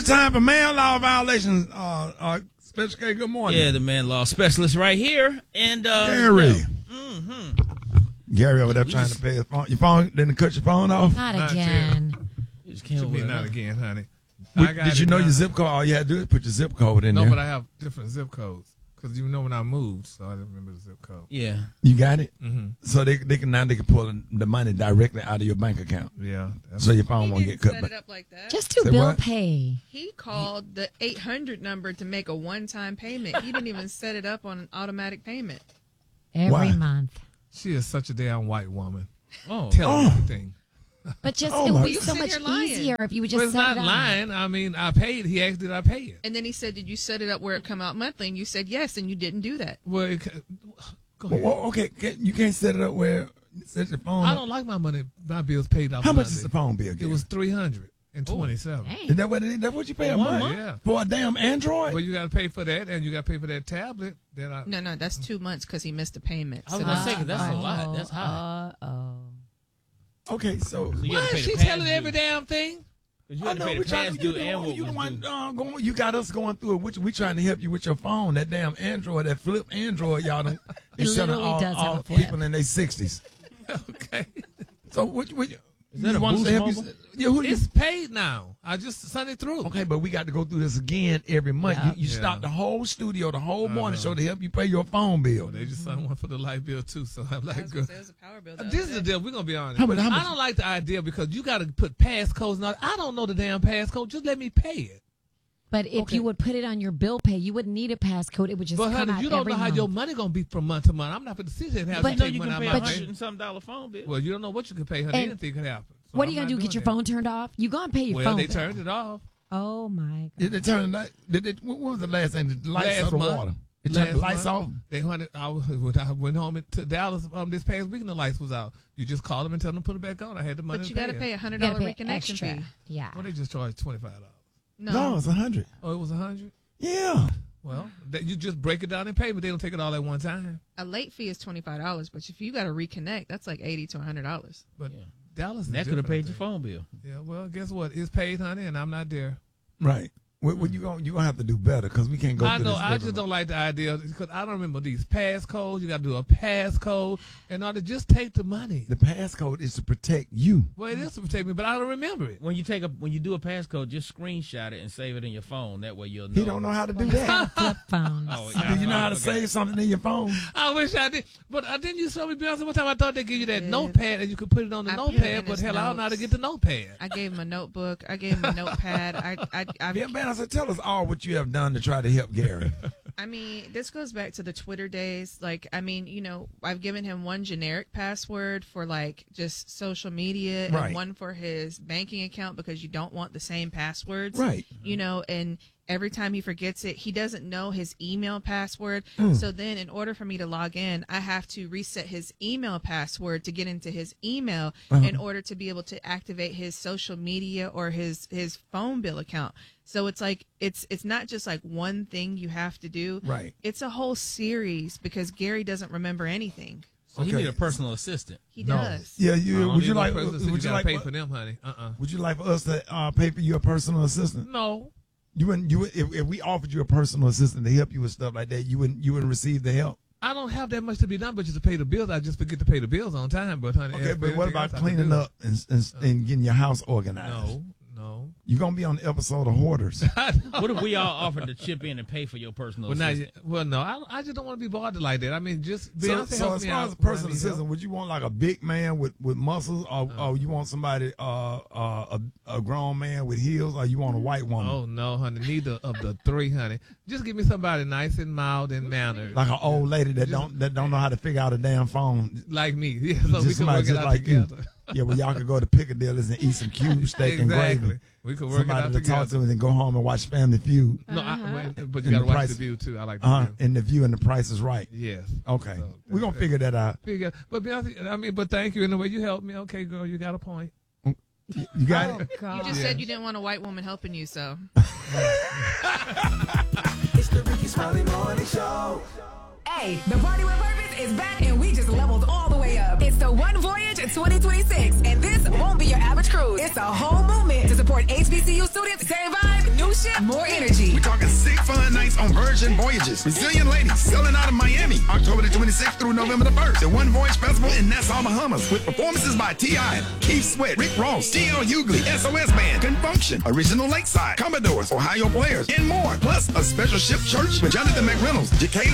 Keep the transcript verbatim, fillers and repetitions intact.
it's time for man law violations. Uh, uh, Special K, good morning. Yeah, the man law specialist right here. And uh, Gary. Yeah. Mm-hmm. Gary over there trying to pay his phone. Your phone didn't cut your phone off? Not again. You just What can't you mean wear not that. again, honey? What- I got did you it know now. your zip code? All you had to do is put your zip code in No, there. but I have different zip codes. Because you know when I moved, so I didn't remember the zip code. Yeah. You got it? Mm-hmm. So they they can now they can pull the money directly out of your bank account. Yeah. that's- So your phone He won't didn't get cut set back. it up like that. Just do Say bill what? pay He called the eight hundred number to make a one-time payment. He didn't even set it up on an automatic payment. every Why? month. She is such a damn white woman. Oh. Tell Oh. her everything. But just Oh it my would be God. so You much sit here lying. easier if you would just Well, it's set not it up. lying. I mean, I paid. He asked, did I pay it? And then he said, did you set it up where it come out monthly? And you said yes, and you didn't do that. Well, it, ca- go Well, ahead. well, okay, can- you can't set it up where you set your phone I up. don't like my money, my bills paid off How much Monday. is the phone bill? It Gary? was three hundred and twenty-seven. Dang. Is that what it is? That's what you pay a One month month? Yeah. for a damn Android? Well, you got to pay for that, and you got to pay for that tablet. Then I, No, no, that's two months because he missed a payment. I was So gonna that's- say, 'cause that's a lot. That's high. Uh oh. Okay, so So you Why gotta is pay she the telling past every due. damn thing? 'Cause you I had to know pay we the trying past to due get and what you was the one due. uh, going. You got us going through it. Which we trying to help you with your phone. That damn Android, that flip Android, y'all done. It is selling literally all, does have all a flip. people in their sixties. Okay. So what? what Is that you a want us to Boost help you? Mobile? Yeah, who do you? It's paid now. I just sent it through. Okay, but we got to go through this again every month. Yeah. You, you Yeah. stop the whole studio, the whole morning Uh-huh. show to help you pay your phone bill. They just sent one for the light bill too, so I'm I like, was good. gonna say it was a power bill. the This other is the day. deal. We're gonna be honest. How much- how much- I don't like the idea because you got to put passcodes. Now I don't know the damn passcode. Just let me pay it. But if Okay. you would put it on your bill pay, you wouldn't need a passcode. It would just But come honey, out you don't every know how month. your money gonna be from month to month. I'm not going to sit there and have But to You know take you money can out pay of a my hundred pay. and something dollar phone bill. Well, you don't know what you can pay, honey. And Anything could happen. So what are I'm you gonna not do? Get doing your that. phone turned off? You gonna pay your Well, phone they bill. turned it off. Oh my god. Did they turn the light? Did they, what was the last thing? The lights Last or the month. water? It turned the Last lights month, off. They wanted. I, was, when I went home to Dallas um, this past week, and the lights was out. You just call them and tell them to put it back on. I had the money. But you got got to pay a You hundred gotta dollar pay reconnection extra. fee. Yeah. Well, they just charged twenty five dollars. No, No, it's a hundred. Oh, it was a hundred. Yeah. Well, that you just break it down in payment. They don't take it all at one time. a late fee is twenty five dollars, but if you got to reconnect, that's like eighty to a hundred dollars. But Yeah. Dallas, is That could have different, paid your I phone bill. think. Yeah. Well, guess what? It's paid, honey, and I'm not there. Right. Well, well, you gonna you gonna have to do better because we can't go. I through know. This I every just month. don't like the idea because I don't remember these passcodes. You got to do a passcode in order to just take the money. The passcode is to protect you. Well, it is to protect me, but I don't remember it. When you take a when you do a passcode, just screenshot it and save it in your phone. That way you'll know. He don't know how to do that. Flip phones. Oh, Do you know how to okay. save something in your phone? I wish I did, but uh, didn't you show me Beyonce one time? I thought they give you that Yeah. notepad and you could put it on the I put it notepad, in but his hell, I don't know how to notes. get the notepad. I gave him a notebook. I gave him a notepad. I, I, I, Yeah, man. I said, tell us all what you have done to try to help Gary. I mean, this goes back to the Twitter days. Like, I mean, you know, I've given him one generic password for like just social media Right. and one for his banking account because you don't want the same passwords. Right. You know, and every time he forgets it, he doesn't know his email password. Mm. So then in order for me to log in, I have to reset his email password to get into his email Uh-huh. in order to be able to activate his social media or his his phone bill account. So it's like it's it's not just like one thing you have to do. Right. It's a whole series because Gary doesn't remember anything. So you Okay. need a personal assistant. He No. does. Yeah, I you don't would need you no like personal assistant. would you gotta like pay for- for them, honey? Uh-uh. would you like for us to uh, pay for you a personal assistant? No. You wouldn't. You would, if, if we offered you a personal assistant to help you with stuff like that, you wouldn't. You wouldn't receive the help. I don't have that much to be done, but just to pay the bills. I just forget to pay the bills on time. But honey, Okay, as but for what anything about else I can cleaning do- up and, and, and getting your house organized? No, no. You're gonna be on the episode of Hoarders. What if we all offered to chip in and pay for your personal Well, now, assistant? you- well, no. I, I just don't want to be bothered like that. I mean, just so, Beyonce so helps as me far out as a when I personal need assistant, help. would you want like a big man with, with muscles, or, Uh-huh. or you want somebody uh, uh, a, a grown man with heels, or you want a white woman, Oh no, honey. Neither of the three, honey. Just give me somebody nice and mild and mannered, like an old lady that Just- don't that don't know how to figure out a damn phone? like me. Yeah, so we Just can somebody work it just out like you. together. Yeah, well, y'all could go to Piccadilly's and eat some cube steak and Exactly. gravy. We could work it Somebody out to talk together. to and then go home and watch Family Feud. No, I, Uh-huh. wait, but And you got to the watch price- the view too. I like the Uh, view. and the view and the price is right. Yes. Okay, So, we're gonna figure that out. Figure, but Beyonce, I mean, but thank you in the way you helped me. Okay, girl, you got a point. You you got Oh, it. You God. just Yeah. said you didn't want a white woman helping you, so It's the Ricky Smiley Morning Show. Hey, the Party with Purpose is back and we just leveled all the way up. It's the One Voyage twenty twenty-six, and this won't be your average cruise. It's a whole movement to support H B C U students. Same vibe, new cruise ship, more energy. We're talking sick fun nights on Virgin Voyages. Brazilian ladies selling out of Miami, October the twenty-sixth through November the first. The One Voyage Festival in Nassau, Bahamas, with performances by T I, Keith Sweat, Rick Ross, T L Hughley, S O S Band, Confunction, Original Lakeside, Commodores, Ohio Players, and more. Plus a special ship church with Jonathan McReynolds, J K